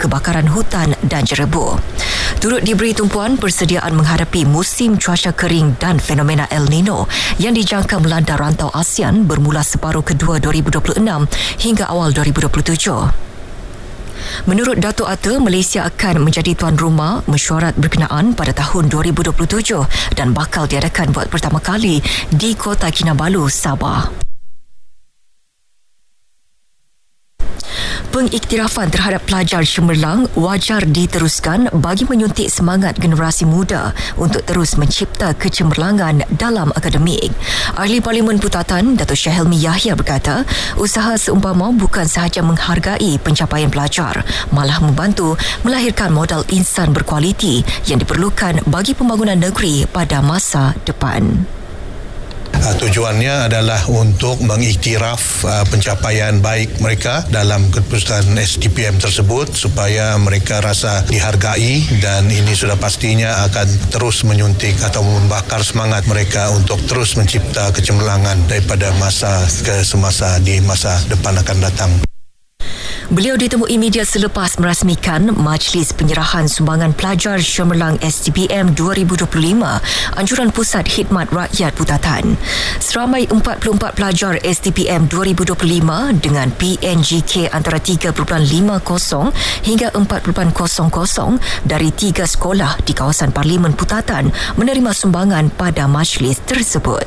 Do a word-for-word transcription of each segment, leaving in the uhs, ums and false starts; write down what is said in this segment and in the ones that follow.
kebakaran hutan dan jerebu. Turut diberi tumpuan persediaan menghadapi musim cuaca kering dan fenomena El Nino yang dijangka melanda rantau ASEAN bermula separuh kedua dua ribu dua puluh enam hingga awal dua ribu dua puluh tujuh. Menurut Dato' Ata, Malaysia akan menjadi tuan rumah mesyuarat berkenaan pada tahun dua ribu dua puluh tujuh dan bakal diadakan buat pertama kali di Kota Kinabalu, Sabah. Pengiktirafan terhadap pelajar cemerlang wajar diteruskan bagi menyuntik semangat generasi muda untuk terus mencipta kecemerlangan dalam akademik. Ahli Parlimen Putatan, Dato' Syahelmi Yahya berkata, usaha seumpama bukan sahaja menghargai pencapaian pelajar, malah membantu melahirkan modal insan berkualiti yang diperlukan bagi pembangunan negeri pada masa depan. Uh, tujuannya adalah untuk mengiktiraf uh, pencapaian baik mereka dalam keputusan S D P M tersebut supaya mereka rasa dihargai, dan ini sudah pastinya akan terus menyuntik atau membakar semangat mereka untuk terus mencipta kecemerlangan daripada masa ke semasa di masa depan akan datang. Beliau ditemui media selepas merasmikan Majlis Penyerahan Sumbangan Pelajar Cemerlang S D P M dua ribu dua puluh lima, Anjuran Pusat Khidmat Rakyat Putatan. Seramai empat puluh empat pelajar S D P M dua ribu dua puluh lima dengan P N G K antara tiga perpuluhan lima kosong hingga empat perpuluhan kosong kosong dari tiga sekolah di kawasan Parlimen Putatan menerima sumbangan pada majlis tersebut.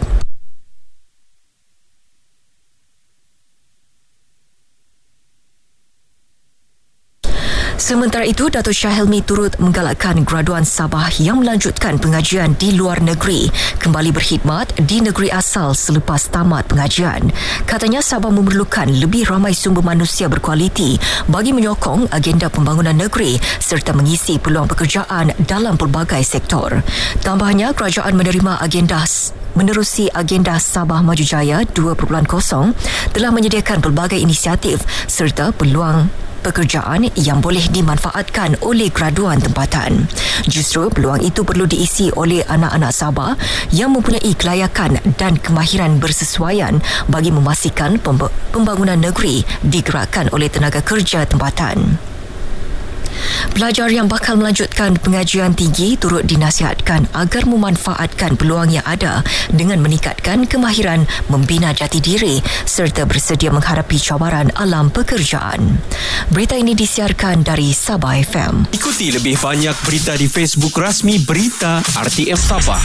Sementara itu, Dato' Syahelmi turut menggalakkan graduan Sabah yang melanjutkan pengajian di luar negeri kembali berkhidmat di negeri asal selepas tamat pengajian. Katanya Sabah memerlukan lebih ramai sumber manusia berkualiti bagi menyokong agenda pembangunan negeri serta mengisi peluang pekerjaan dalam pelbagai sektor. Tambahnya, kerajaan menerima agenda Menerusi agenda Sabah Maju Jaya dua titik kosong telah menyediakan pelbagai inisiatif serta peluang pekerjaan yang boleh dimanfaatkan oleh graduan tempatan. Justru peluang itu perlu diisi oleh anak-anak Sabah yang mempunyai kelayakan dan kemahiran bersesuaian bagi memastikan pembangunan negeri digerakkan oleh tenaga kerja tempatan. Pelajar yang bakal melanjutkan pengajian tinggi turut dinasihatkan agar memanfaatkan peluang yang ada dengan meningkatkan kemahiran membina jati diri serta bersedia menghadapi cabaran alam pekerjaan. Berita ini disiarkan dari Sabah F M. Ikuti lebih banyak berita di Facebook rasmi Berita R T M Sabah.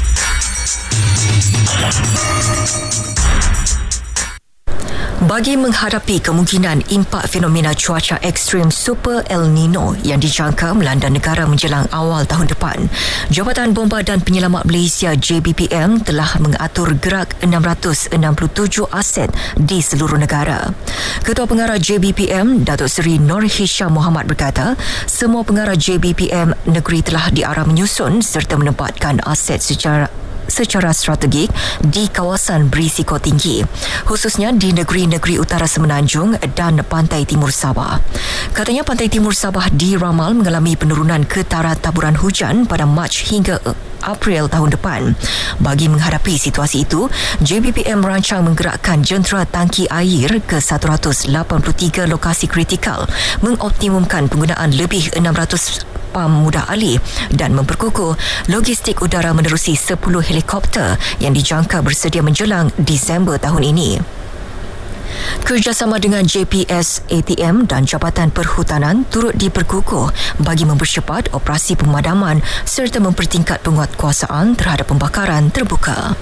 Bagi menghadapi kemungkinan impak fenomena cuaca ekstrim Super El Nino yang dijangka melanda negara menjelang awal tahun depan, Jabatan Bomba dan Penyelamat Malaysia J B P M telah mengatur gerak enam ratus enam puluh tujuh aset di seluruh negara. Ketua Pengarah J B P M, Datuk Seri Nur Hisham Muhammad berkata, semua pengarah J B P M negeri telah diarah menyusun serta menempatkan aset secara secara strategik di kawasan berisiko tinggi, khususnya di negeri-negeri utara Semenanjung dan pantai timur Sabah. Katanya pantai timur Sabah diramal mengalami penurunan ketara taburan hujan pada Mac hingga April tahun depan. Bagi menghadapi situasi itu, J B P M merancang menggerakkan jentera tangki air ke seratus lapan puluh tiga lokasi kritikal, mengoptimumkan penggunaan lebih enam ratus pam mudah alih dan memperkukuh logistik udara menerusi sepuluh helikopter yang dijangka bersedia menjelang Disember tahun ini. Kerjasama dengan J P S A T M dan Jabatan Perhutanan turut diperkukuh bagi mempercepat operasi pemadaman serta mempertingkat penguatkuasaan terhadap pembakaran terbuka.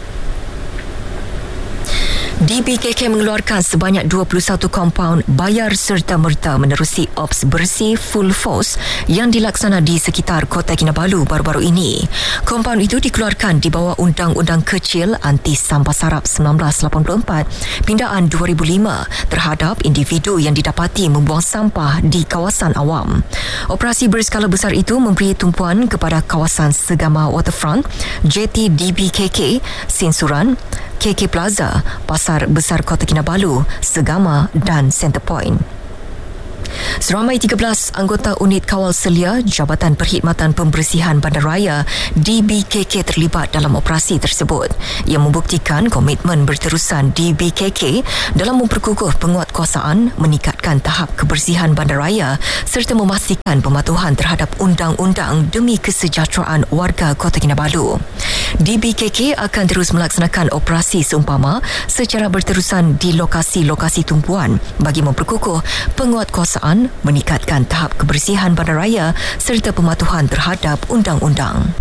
D B K K mengeluarkan sebanyak dua puluh satu kompaun bayar serta-merta menerusi ops bersih full force yang dilaksana di sekitar Kota Kinabalu baru-baru ini. Kompaun itu dikeluarkan di bawah Undang-Undang Kecil Anti Sampah Sarap seribu sembilan ratus lapan puluh empat pindaan dua ribu lima terhadap individu yang didapati membuang sampah di kawasan awam. Operasi berskala besar itu memberi tumpuan kepada kawasan Segama Waterfront, J T D B K K, Sinsuran, K K Plaza, Pasar Besar Kota Kinabalu, Segama dan Centrepoint. Seramai tiga belas anggota unit kawal selia Jabatan Perkhidmatan Pembersihan Bandaraya D B K K terlibat dalam operasi tersebut. Ia membuktikan komitmen berterusan D B K K dalam memperkukuh penguatkuasaan, meningkatkan tahap kebersihan bandaraya serta memastikan pematuhan terhadap undang-undang demi kesejahteraan warga Kota Kinabalu. D B K K akan terus melaksanakan operasi seumpama secara berterusan di lokasi-lokasi tumpuan bagi memperkukuh penguatkuasaan, meningkatkan tahap kebersihan bandaraya serta pematuhan terhadap undang-undang.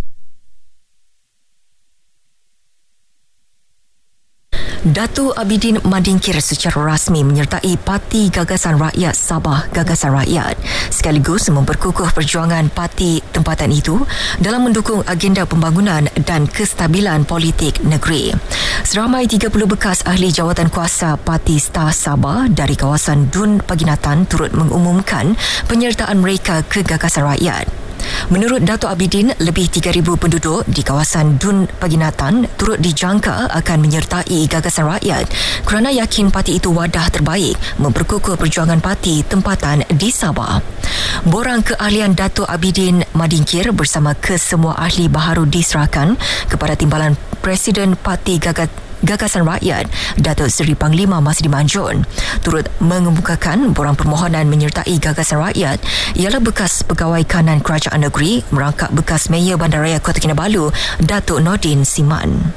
Datuk Abidin Madingkir secara rasmi menyertai Parti Gagasan Rakyat Sabah Gagasan Rakyat sekaligus memperkukuh perjuangan parti tempatan itu dalam mendukung agenda pembangunan dan kestabilan politik negeri. Seramai tiga puluh bekas ahli jawatan kuasa Parti Star Sabah dari kawasan Dun Paginatan turut mengumumkan penyertaan mereka ke Gagasan Rakyat. Menurut Datuk Abidin, lebih tiga ribu penduduk di kawasan Dun Paginatan turut dijangka akan menyertai Gagasan Rakyat kerana yakin parti itu wadah terbaik memperkukuh perjuangan parti tempatan di Sabah. Borang keahlian Datuk Abidin Madingkir bersama kesemua ahli baharu diserahkan kepada Timbalan Presiden Parti Gagasan Gagasan Rakyat Datuk Seri Panglima Masdi Manjun. Turut mengemukakan borang permohonan menyertai Gagasan Rakyat ialah bekas pegawai kanan kerajaan negeri merangkap bekas Mayor Bandaraya Kota Kinabalu Datuk Nordin Siman.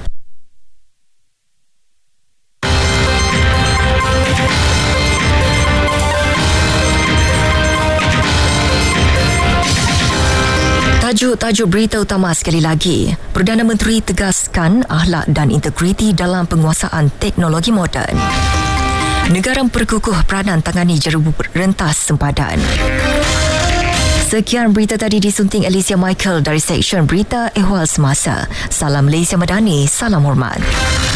Tajuk-tajuk berita utama sekali lagi. Perdana Menteri tegaskan akhlak dan integriti dalam penguasaan teknologi moden. Negara memperkukuh peranan tangani jerubu rentas sempadan. Sekian berita tadi disunting Alicia Michael dari Seksyen Berita Ehwal Semasa. Salam Malaysia Madani, salam hormat.